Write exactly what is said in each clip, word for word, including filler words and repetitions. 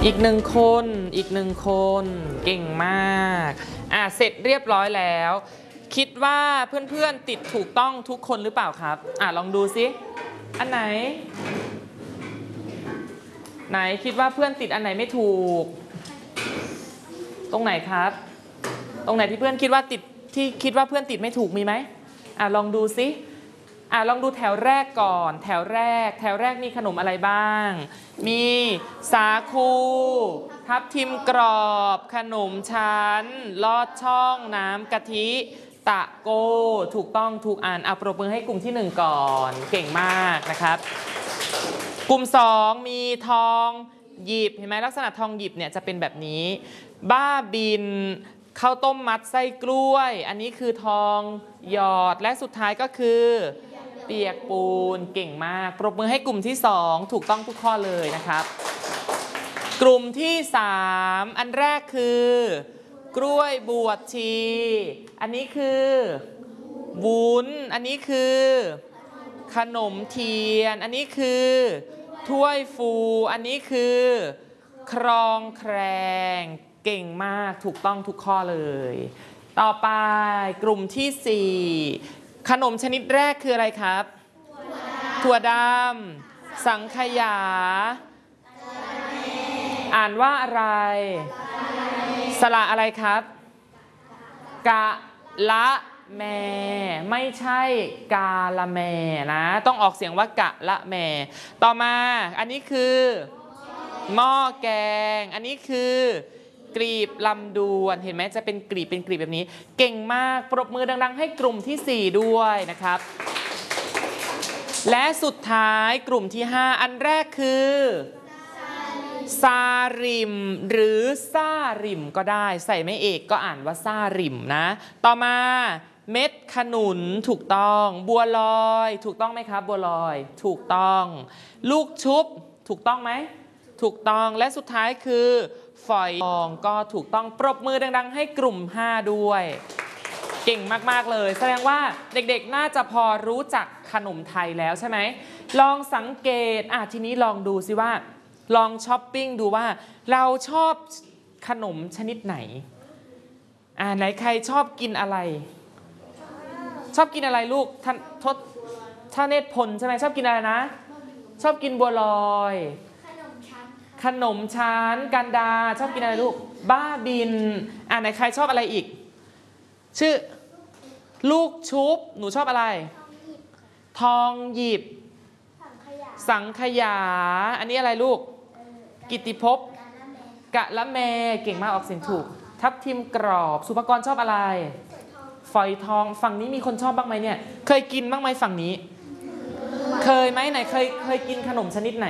อีกหนึ่งคนอีกหนึ่งคนเก่งมากอ่ะเสร็จเรียบร้อยแล้วคิดว่าเพื่อนๆติดถูกต้องทุกคนหรือเปล่าครับอ่ะลองดูซิอันไหนไหนคิดว่าเพื่อนติดอันไหนไม่ถูกตรงไหนครับตรงไหนที่เพื่อนคิดว่าติดที่คิดว่าเพื่อนติดไม่ถูกมีไหมอ่ะลองดูซิอ่ะลองดูแถวแรกก่อนแถวแรกแถวแรกมีขนมอะไรบ้างมีสาคูทับทิมกรอบขนมชั้นลอดช่องน้ำกะทิตะโก้ถูกต้องถูกอ่านเอาปรบมือให้กลุ่มที่หนึ่งก่อนเก่งมากนะครับกลุ่มสองมีทองหยิบเห็นไหมลักษณะทองหยิบเนี่ยจะเป็นแบบนี้บ้าบินข้าวต้มมัดไส้กล้วยอันนี้คือทองหยอดและสุดท้ายก็คือเปียกปูนเก่งมากปรบมือให้กลุ่มที่สองถูกต้องทุกข้อเลยนะครับกลุ่มที่สามอันแรกคือกล้วยบวชชีอันนี้คือวุ้นอันนี้คือขนมเทียนอันนี้คือถ้วยฟูอันนี้คือครองแครงเก่งมากถูกต้องทุกข้อเลยต่อไปกลุ่มที่สี่ขนมชนิดแรกคืออะไรครับถั่วดำสังขยาอ่านว่าอะไรสระอะไรครับกะละแมไม่ใช่กาละแมนะต้องออกเสียงว่ากะละแมต่อมาอันนี้คือหม้อแกงอันนี้คือกลีบลำดวนเห็นไหมจะเป็นกลีบเป็นกลีบแบบนี้เก่งมากปรบมือดังๆให้กลุ่มที่สี่ด้วยนะครับและสุดท้ายกลุ่มที่ห้าอันแรกคือซาริมหรือซาริมก็ได้ใส่ไม่เอกก็อ่านว่าซาริมนะต่อมาเม็ดขนุนถูกต้องบัวลอยถูกต้องไหมครับบัวลอยถูกต้องลูกชุบถูกต้องไหมถูกต้องและสุดท้ายคือฝอยทองก็ถูกต้องปรบมือดังๆให้กลุ่มห้าด้วยเก่งมากๆเลยแสดงว่าเด็กๆน่าจะพอรู้จักขนมไทยแล้วใช่ไหมลองสังเกตอ่ะทีนี้ลองดูสิว่าลองช้อปปิ้งดูว่าเราชอบขนมชนิดไหนอ่าไหนใครชอบกินอะไรชอบกินอะไรลูกท่านทศท่านเนตรพลใช่ไหมชอบกินอะไรนะชอบกินบัวลอยขนมชั้นกันดาชอบกินอะไรลูกบ้าบินอ่าไหนใครชอบอะไรอีกชื่อลูกชุบหนูชอบอะไรทองหยิบสังขยาอันนี้อะไรลูกกิตติภพกะละแมเก่งมากออกเสียงถูกทับทิมกรอบสุภกรชอบอะไรฝอยทองฝั่งนี้มีคนชอบบ้างไหมเนี่ยเคยกินบ้างไหมฝั่งนี้เคยไหมไหนเคยเคยกินขนมชนิดไหน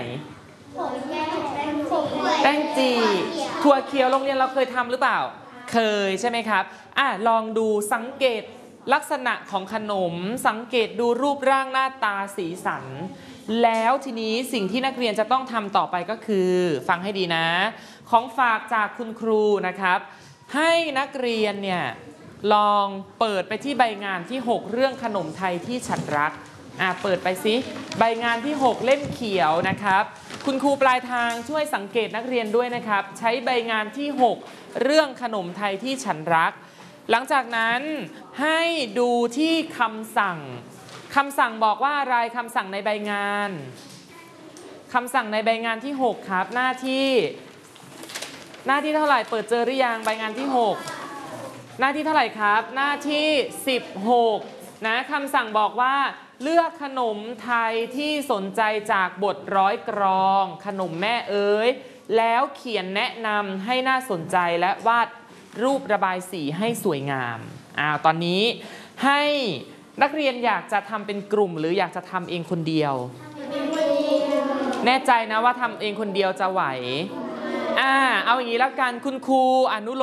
แป้งจีถั่วเขียวโรงเรียนเราเคยทำหรือเปล่าเคยใช่ไหมครับอ่ะลองดูสังเกตลักษณะของขนมสังเกตดูรูปร่างหน้าตาสีสันแล้วทีนี้สิ่งที่นักเรียนจะต้องทำต่อไปก็คือฟังให้ดีนะของฝากจากคุณครูนะครับให้นักเรียนเนี่ยลองเปิดไปที่ใบงานที่หกเรื่องขนมไทยที่ฉันรักอ่ะเปิดไปสิใบงานที่หกเล่มเขียวนะครับคุณครูปลายทางช่วยสังเกตนักเรียนด้วยนะครับใช้ใบงานที่หกเรื่องขนมไทยที่ฉันรักหลังจากนั้นให้ดูที่คำสั่งคำสั่งบอกว่าอะไรคำสั่งในใบงานคำสั่งในใบงานที่หกครับหน้าที่หน้าที่เท่าไหร่เปิดเจอหรือยังใบงานที่หกหน้าที่เท่าไหร่ครับหน้าที่สิบหกนะคำสั่งบอกว่าเลือกขนมไทยที่สนใจจากบทร้อยกรองขนมแม่เอ๋ยแล้วเขียนแนะนำให้น่าสนใจและวาดรูประบายสีให้สวยงามอ้าวตอนนี้ให้นักเรียนอยากจะทำเป็นกลุ่มหรืออยากจะทำเองคนเดียวแน่ใจนะว่าทำเองคนเดียวจะไหวอ่าเอาอย่างนี้แล้วกันคุณครูอนุโลม